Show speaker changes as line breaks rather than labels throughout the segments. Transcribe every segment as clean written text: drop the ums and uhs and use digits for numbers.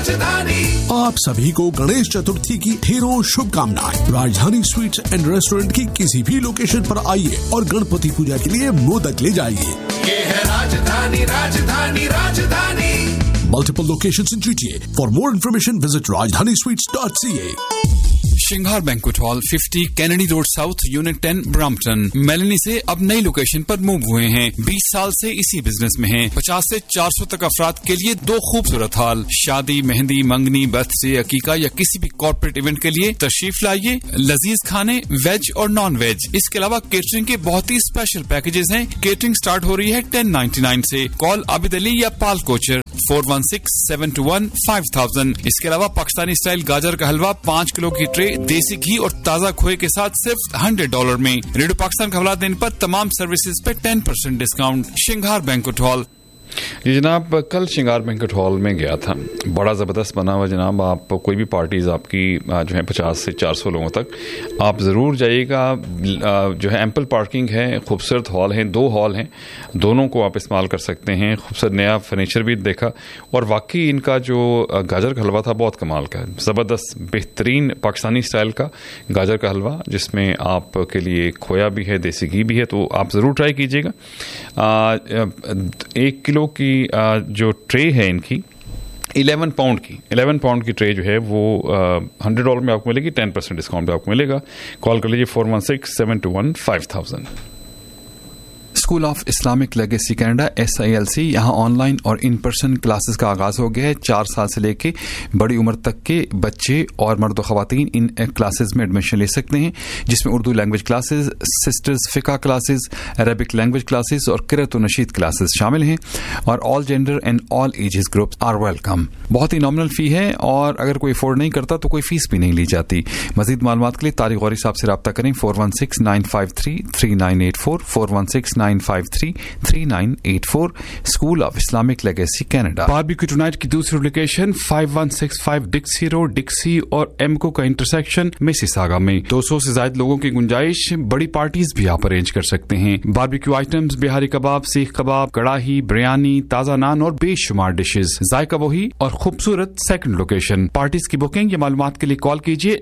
राजधानी।
आप सभी को गणेश चतुर्थी की ढेरों शुभकामनाएं। राजधानी स्वीट्स एंड रेस्टोरेंट की किसी भी लोकेशन पर आइए और गणपति पूजा के लिए मोदक ले जाइए।
ये है राजधानी, राजधानी, राजधानी।
Multiple locations in GTA. For more information, visit rajdanisweets.ca.
श्रृंगार banquet hall 50 Kennedy road south unit 10 Brampton. Melanie से अब नई लोकेशन पर मूव हुए हैं। 20 साल से इसी बिजनेस में हैं। 50 से 400 तक अफराद के लिए 2 खूबसूरत हॉल। शादी, मेहंदी, मंगनी, बर्थडे, अकीका या किसी भी कॉर्पोरेट इवेंट के लिए तशरीफ लाइए। लजीज खाने वेज और नॉन वेज। इसके अलावा केटरिंग के बहुत ही स्पेशल पैकेजेस हैं। केटरिंग स्टार्ट हो रही है 1099 से। कॉल आबिद अली या पाल कोचर 416-721-5000। इसके अलावा पाकिस्तानी स्टाइल गाजर का हलवा 5 किलो की ट्रे देसी घी और ताजा खोए के साथ सिर्फ $100 में। रेडियो पाकिस्तान का हवाला देने पर तमाम सर्विसेज पे 10% डिस्काउंट। श्रृंगार बैंक्वेट हॉल।
जी जनाब, कल श्रृंगार बैंक्वेट हॉल में गया था, बड़ा ज़बरदस्त बना हुआ जनाब। आप कोई भी पार्टीज़ आपकी जो है 50 से 400 लोगों तक आप ज़रूर जाइएगा। जो है एम्पल पार्किंग है, खूबसूरत हॉल हैं, 2 हॉल हैं, दोनों को आप इस्तेमाल कर सकते हैं। खूबसूरत नया फर्नीचर भी देखा और वाकई इनका जो गाजर का हलवा था बहुत कमाल का है। ज़बरदस्त बेहतरीन पाकिस्तानी स्टाइल का गाजर का हलवा जिसमें आपके लिए खोया भी है, देसी घी भी है, तो आप ज़रूर ट्राई कीजिएगा। 1 किलो की जो ट्रे है इनकी 11 पाउंड की ट्रे जो है वो $100 में आपको मिलेगी। 10% डिस्काउंट पे आपको मिलेगा। कॉल कर लीजिए 416-721-5000।
School of Islamic legacy Canada SILC यहाँ ऑनलाइन और इन पर्सन क्लासेस का आगाज हो गया है। 4 साल से लेके बड़ी उम्र तक के बच्चे और मर्द और खवातीन इन क्लासेस में एडमिशन ले सकते हैं, जिसमें उर्दू लैंग्वेज क्लासेस, सिस्टर्स फिका क्लासेस, अरबिक लैंग्वेज क्लासेस और किरत व नशीद क्लासेस शामिल हैं और all gender and all ages groups are welcome. बहुत ही नॉमिनल फी है और अगर कोई अफोर्ड नहीं करता तो कोई फीस भी नहीं ली जाती। मजीद मालूमात के लिए तारिक गौरी साहब से रब्ता करें 416-953-3984 416-953-3984। School of Islamic legacy Canada. Barbecue tonight की दूसरी लोकेशन 5165 डिक्सी रोड, डिक्सी और एमको का इंटरसेक्शन मिसिसागा में। 200 से ज्यादा लोगों की गुंजाइश, बड़ी पार्टीज भी आप अरेंज कर सकते हैं। बारबेक्यू आइटम्स बिहारी कबाब, सीख कबाब, कड़ाही, बिरयानी, ताजा नान और बेशुमार डिशेज, जायका वही और खूबसूरत सेकंड लोकेशन। पार्टीज की बुकिंग या मालूमात के लिए कॉल कीजिए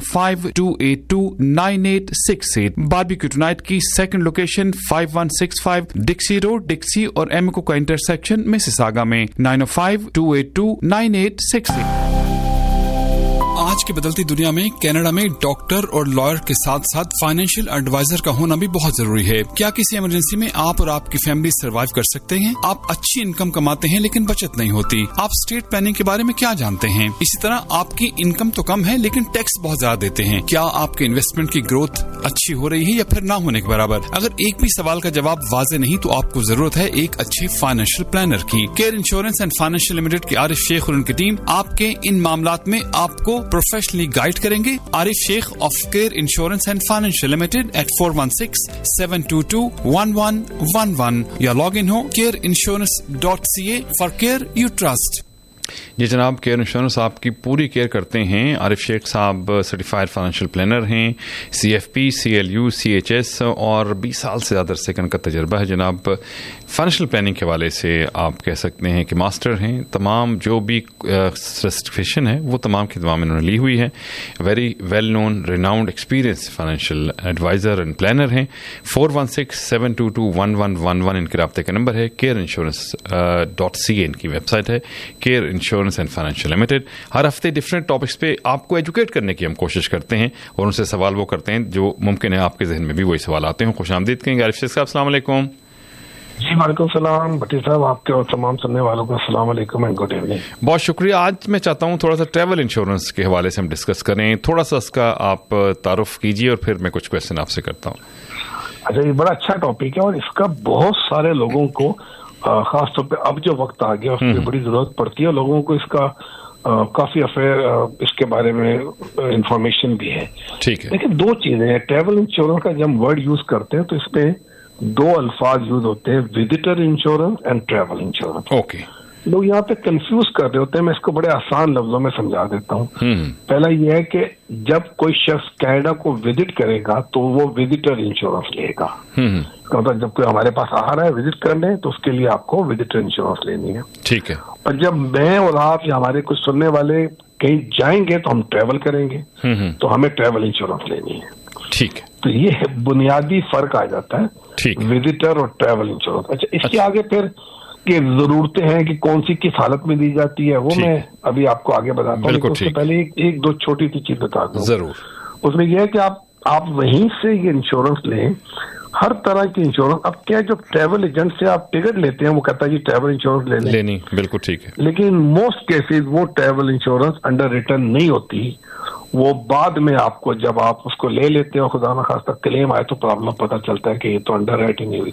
905-282-9868। बारबेक्यू टुनाइट की सेकंड लोकेशन 5165 डिक्सी रोड, डिक्सी और एमको का इंटरसेक्शन मिसिसागा में। 905-282-9868। आज की बदलती दुनिया में कनाडा में डॉक्टर और लॉयर के साथ साथ फाइनेंशियल एडवाइजर का होना भी बहुत जरूरी है। क्या किसी इमरजेंसी में आप और आपकी फैमिली सर्वाइव कर सकते हैं? आप अच्छी इनकम कमाते हैं लेकिन बचत नहीं होती। आप स्टेट प्लानिंग के बारे में क्या जानते हैं? इसी तरह आपकी इनकम तो कम है लेकिन टैक्स बहुत ज्यादा देते हैं। क्या आपके इन्वेस्टमेंट की ग्रोथ अच्छी हो रही है या फिर ना होने के बराबर? अगर एक भी सवाल का जवाब वाज़ेह नहीं तो आपको जरूरत है एक अच्छे फाइनेंशियल प्लानर की। Care insurance and financial limited के आरिफ शेख और उनकी टीम आपके इन मामलात में आपको प्रोफेशनली गाइड करेंगे। Arif Sheikh of care insurance and financial limited eight 416-722-1111 या लॉग इन हो careinsurance.ca for care you trust.
जी जनाब, केयर इंश्योरेंस आपकी पूरी केयर करते हैं। आरिफ शेख साहब सर्टिफाइड फाइनेंशियल प्लानर हैं, CFP, CLU, CHS और 20 साल से ज़्यादा अरसे का तजर्बा है जनाब। फाइनेंशियल प्लानिंग के हवाले से आप कह सकते हैं कि मास्टर हैं। तमाम जो भी सर्टिफिकेशन है वो तमाम की तमाम इन्होंने ली हुई है। Very well known, renowned, experience financial adviser and planner हैं। 416-722-1111 इनके राब्ते का नंबर है। careinsurance.ca इनकी वेबसाइट है। Care insurance and financial limited. हर हफ्ते डिफरेंट टॉपिक्स पे आपको एजुकेट करने की हम कोशिश करते हैं और उनसे सवाल वो करते हैं जो मुमकिन है आपके जहन में भी वही सवाल आते हैं। खुशामदीद कहेंगे आरिफ शेख साहब, अस्सलाम वालेकुम।
जी वालेकुम सलाम भट्टी साहब, आपके और तमाम सुनने वालों को अस्सलाम वालेकुम एंड गुड इवनिंग।
बहुत शुक्रिया। आज मैं चाहता हूँ थोड़ा सा ट्रैवल इंश्योरेंस के हवाले से हम डिस्कस करें। थोड़ा सा इसका आप तारुफ कीजिए और फिर मैं कुछ क्वेश्चन आपसे करता हूँ।
अच्छा, ये बड़ा अच्छा टॉपिक है और इसका बहुत सारे लोगों को खास तौर पे अब जो वक्त आ गया उसकी बड़ी जरूरत पड़ती है। लोगों को इसका काफी अफेयर इसके बारे में इंफॉर्मेशन भी है।
ठीक है,
लेकिन 2 चीजें हैं। ट्रैवल इंश्योरेंस का जब हम वर्ड यूज करते हैं तो इसमें 2 अल्फाज यूज होते हैं, visitor insurance and travel insurance.
Okay.
लोग यहाँ पे कंफ्यूज कर रहे होते हैं, मैं इसको बड़े आसान लफ्जों में समझा देता हूँ। पहला ये है कि जब कोई शख्स कनाडा को विजिट करेगा तो वो विजिटर इंश्योरेंस लेगा। मतलब जब कोई हमारे पास आ रहा है विजिट करने तो उसके लिए आपको विजिटर इंश्योरेंस लेनी है।
ठीक है।
और जब मैं और आप या हमारे कुछ सुनने वाले कहीं जाएंगे तो हम ट्रेवल करेंगे तो हमें ट्रेवल इंश्योरेंस लेनी है।
ठीक है।
तो ये बुनियादी फर्क आ जाता है
ठीक है।
विजिटर और ट्रेवल इंश्योरेंस। अच्छा, इसके आगे फिर की जरूरतें हैं कि कौन सी किस हालत में दी जाती है वो मैं अभी आपको आगे बताता हूँ। उससे पहले एक दो छोटी सी चीज बता दूं।
जरूर।
उसमें यह है कि आप वहीं से ये इंश्योरेंस लें, हर तरह की इंश्योरेंस। अब क्या है, जो ट्रैवल एजेंट से आप टिकट लेते हैं वो कहता है जी ट्रैवल इंश्योरेंस लेनी,
बिल्कुल ठीक है।
लेकिन मोस्ट केसेस वो ट्रैवल इंश्योरेंस अंडर रिटर्न नहीं होती। वो बाद में आपको जब आप उसको ले लेते हो, खुदा न खास्ता क्लेम आए तो प्रॉब्लम पता चलता है कि ये तो अंडर राइटिंग नहीं हुई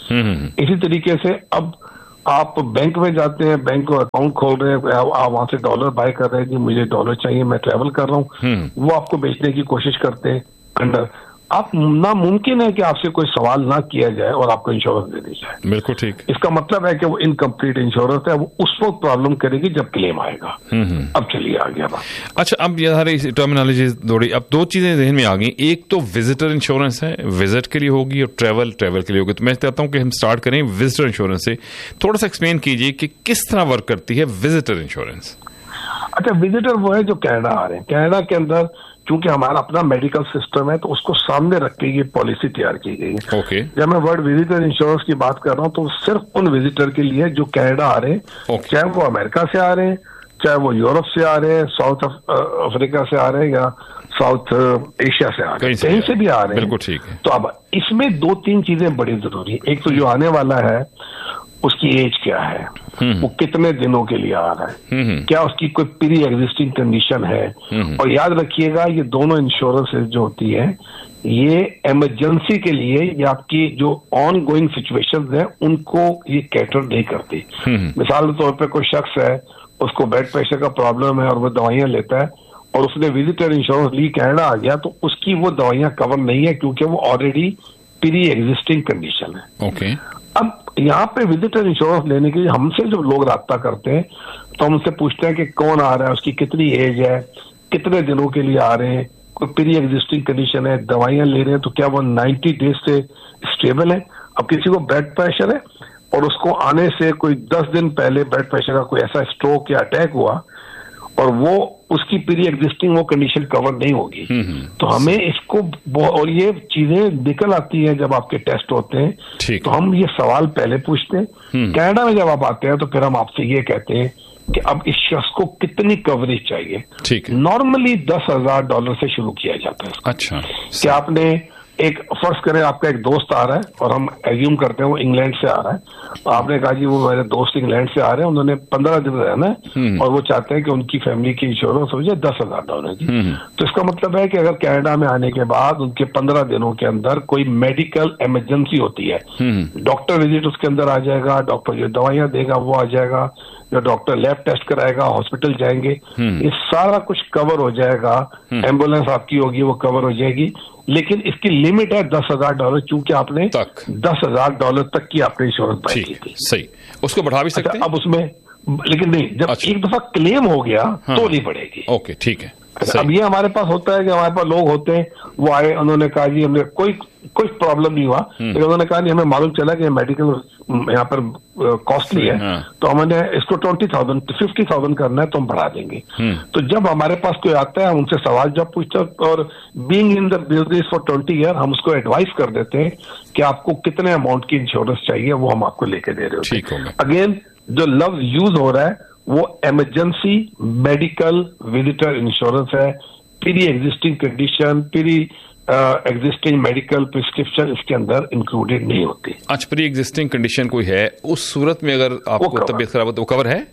थी। इसी तरीके से अब आप बैंक में जाते हैं, बैंक को अकाउंट खोल रहे हैं, आप वहां से डॉलर बाय कर रहे हैं कि मुझे डॉलर चाहिए, मैं ट्रैवल कर रहा हूँ, वो आपको बेचने की कोशिश करते हैं अंडर। आप नामुमकिन है कि आपसे कोई सवाल ना किया जाए और आपको इंश्योरेंस दे दी जाए। बिल्कुल ठीक। इसका मतलब है कि वो इनकम्प्लीट इंश्योरेंस है, वो उस वक्त प्रॉब्लम करेगी जब क्लेम आएगा। अब चलिए आ गया बात।
अच्छा, अब ये सारी टर्मिनोलॉजी दौड़ी, अब दो चीजें ज़हन में आ गई। एक तो विजिटर इंश्योरेंस है, विजिट के लिए होगी, और ट्रैवल के लिए होगी। तो मैं चाहता हूँ कि हम स्टार्ट करें विजिटर इंश्योरेंस से। थोड़ा सा एक्सप्लेन कीजिए कि किस तरह वर्क करती है विजिटर इंश्योरेंस।
अच्छा, विजिटर वो है जो कनाडा आ रहे हैं। कनाडा के अंदर क्योंकि हमारा अपना मेडिकल सिस्टम है तो उसको सामने रख के ये पॉलिसी तैयार की गई है।
ओके।
जब मैं वर्ड विजिटर इंश्योरेंस की बात कर रहा हूँ तो सिर्फ उन विजिटर के लिए जो कनाडा आ रहे हैं, चाहे वो अमेरिका से आ रहे हैं, चाहे वो यूरोप से आ रहे हैं, साउथ अफ्रीका से आ रहे हैं, या साउथ एशिया से आ रहे हैं, कहीं से भी आ रहे हैं।
बिल्कुल ठीक है।
तो अब इसमें दो तीन चीजें बड़ी जरूरी है। एक तो जो आने वाला है उसकी एज क्या है, वो कितने दिनों के लिए आ रहा है, क्या उसकी कोई प्री एग्जिस्टिंग कंडीशन है। और याद रखिएगा ये दोनों इंश्योरेंसेज जो होती है ये इमरजेंसी के लिए या आपकी जो ऑन गोइंग सिचुएशंस है उनको ये कैटर नहीं करती। मिसाल के तौर पे कोई शख्स है, उसको ब्लड प्रेशर का प्रॉब्लम है और वो दवाइयां लेता है और उसने विजिटर इंश्योरेंस ली, कनाडा आ गया, तो उसकी वो दवाइयां कवर नहीं है क्योंकि वो ऑलरेडी प्री एग्जिस्टिंग कंडीशन है।
ओके।
अब यहाँ पे विजिटर इंश्योरेंस लेने के लिए हमसे जब लोग राब्ता करते हैं तो हम उनसे पूछते हैं कि कौन आ रहा है, उसकी कितनी एज है, कितने दिनों के लिए आ रहे हैं, कोई प्री एग्जिस्टिंग कंडीशन है, दवाइयां ले रहे हैं तो क्या वो 90 डेज से स्टेबल है। अब किसी को ब्लड प्रेशर है और उसको आने से कोई 10 दिन पहले ब्लड प्रेशर का कोई ऐसा स्ट्रोक या अटैक हुआ और वो उसकी प्री एग्जिस्टिंग वो कंडीशन कवर नहीं होगी, तो हमें इसको, और ये चीजें निकल आती हैं जब आपके टेस्ट होते हैं, तो हम ये सवाल पहले पूछते हैं। कनाडा में जब आप आते हैं तो फिर हम आपसे ये कहते हैं कि अब इस शख्स को कितनी कवरेज चाहिए। नॉर्मली $10,000 से शुरू किया जाता है।
अच्छा।
कि आपने एक फर्ज करें आपका एक दोस्त आ रहा है और हम एज्यूम करते हैं वो इंग्लैंड से आ रहा है, तो आपने कहा जी वो मेरे दोस्त इंग्लैंड से आ रहे हैं, उन्होंने 15 दिन रहना है और वो चाहते हैं कि उनकी फैमिली की इंश्योरेंस हो जाए $10,000 की। तो इसका मतलब है कि अगर कनाडा में आने के बाद उनके 15 दिनों के अंदर कोई मेडिकल इमरजेंसी होती है, डॉक्टर विजिट उसके अंदर आ जाएगा, डॉक्टर जो दवाइयां देगा वो आ जाएगा, जो डॉक्टर लैब टेस्ट कराएगा, हॉस्पिटल जाएंगे, ये सारा कुछ कवर हो जाएगा। एम्बुलेंस आपकी होगी वो कवर हो जाएगी, लेकिन इसकी लिमिट है $10,000 चूंकि आपने $10,000 तक की आपने इंश्योरेंस बाय की थी।
सही, उसको बढ़ा भी सकते हैं।
अब उसमें लेकिन नहीं, जब एक दफा क्लेम हो गया तो नहीं बढ़ेगी।
ओके, ठीक है।
अब ये हमारे पास होता है कि हमारे पास लोग होते हैं, वो आए, उन्होंने कहा जी हमें कोई प्रॉब्लम नहीं हुआ, लेकिन उन्होंने कहा नहीं हमें मालूम चला कि मेडिकल यहाँ पर कॉस्टली है, तो हमने इसको 50,000 करना है तो हम बढ़ा देंगे। तो जब हमारे पास कोई आता है हम उनसे सवाल जब पूछते हैं और being in the business for 20 year हम उसको एडवाइस कर देते हैं कि आपको कितने अमाउंट की इंश्योरेंस चाहिए, वो हम आपको लेके दे रहे होते। अगेन जो लफ्ज यूज हो रहा है वो इमरजेंसी मेडिकल विजिटर इंश्योरेंस है। Pre existing condition, pre existing medical prescription इसके अंदर इंक्लूडेड नहीं होती।
अच्छा, प्री एग्जिस्टिंग कंडीशन कोई है, उस सूरत में अगर आपको तबीयत खराब हो तो कवर है?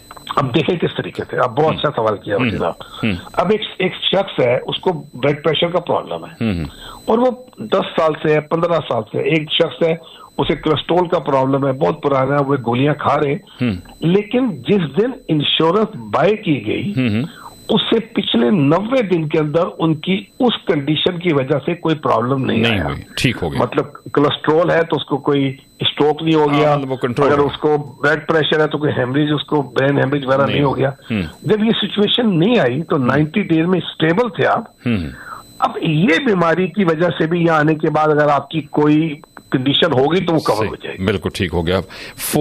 अब देखें किस तरीके से, आप बहुत अच्छा सवाल किया वकील साहब। अब एक शख्स है, उसको ब्लड प्रेशर का प्रॉब्लम है और वो 10 साल से है, 15 साल से। एक शख्स है उसे कोलेस्ट्रॉल का प्रॉब्लम है, बहुत पुराना है, वो गोलियां खा रहे, लेकिन जिस दिन इंश्योरेंस बाय की गई उससे पिछले 90 दिन के अंदर उनकी उस कंडीशन की वजह से कोई प्रॉब्लम नहीं आया,
ठीक हो गया।
मतलब कोलेस्ट्रॉल है तो उसको कोई स्ट्रोक नहीं हो गया, अगर उसको ब्लड प्रेशर है तो कोई हेमरेज, उसको ब्रेन हेमरेज वगैरह नहीं हो गया। जब ये सिचुएशन नहीं आई तो 90 डेज में स्टेबल थे आप। अब ये बीमारी की वजह से भी यहाँ आने के बाद अगर आपकी कोई कंडीशन होगी तो वो कवर हो जाएगी।
बिल्कुल ठीक हो गया।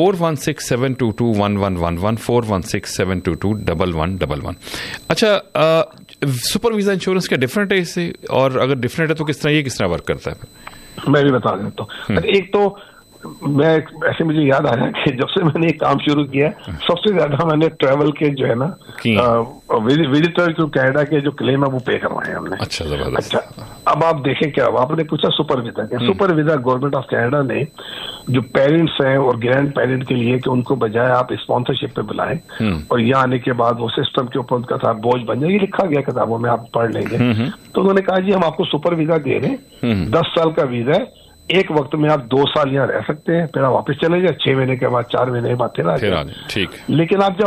4167221111 4167221111। अच्छा, सुपर वीजा इंश्योरेंस क्या डिफरेंट है इससे, और अगर डिफरेंट है तो किस तरह वर्क करता है?
मैं भी बता देता हूँ। एक तो मैं ऐसे मुझे याद आ रहा है कि जब से मैंने ये काम शुरू किया सबसे ज्यादा मैंने ट्रैवल के जो है ना विजिटर जो कनाडा के जो क्लेम है वो पे करवाए हमने।
अच्छा, जबरदस्त।
अच्छा, अब आप देखें क्या आपने पूछा सुपर वीजा क्या। Super visa government of Canada ने जो पेरेंट्स हैं और ग्रैंड पेरेंट के लिए कि उनको बजाय आप स्पॉन्सरशिप पे बुलाएं और यहाँ आने के बाद वो सिस्टम के ऊपर उनका था बोझ बन जाए, ये लिखा गया किताबों में, आप पढ़ लेंगे। तो उन्होंने कहा जी हम आपको सुपर वीजा दे रहे हैं, 10 साल का वीजा है, एक वक्त में आप 2 साल यहाँ रह सकते हैं, फिर आप वापस चले जाए, 6 महीने के बाद 4 महीने के बाद फिर आ जाए।
ठीक।
लेकिन आप जब